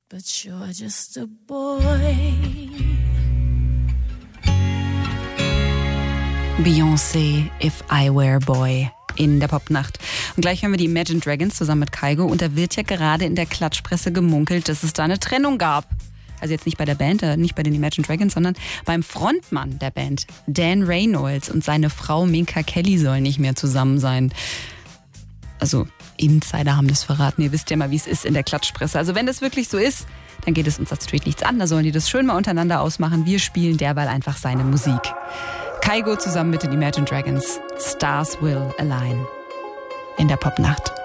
but you're just a boy. Beyoncé, If I Were Boy in der Popnacht. Und gleich hören wir die Imagine Dragons zusammen mit Kygo. Und da wird ja gerade in der Klatschpresse gemunkelt, dass es da eine Trennung gab. Also jetzt nicht bei der Band, nicht bei den Imagine Dragons, sondern beim Frontmann der Band. Dan Reynolds und seine Frau Minka Kelly sollen nicht mehr zusammen sein. Also Insider haben das verraten. Ihr wisst ja mal, wie es ist in der Klatschpresse. Also wenn das wirklich so ist, dann geht es uns natürlich nichts an. Da sollen die das schön mal untereinander ausmachen. Wir spielen derweil einfach seine Musik. Kygo zusammen mit den Imagine Dragons. Stars Will Align in der Popnacht.